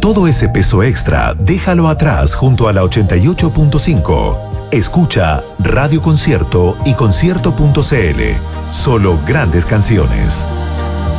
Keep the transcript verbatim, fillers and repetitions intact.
Todo ese peso extra, déjalo atrás junto a la ochenta y ocho punto cinco. Escucha Radio Concierto y concierto punto c l. Solo grandes canciones.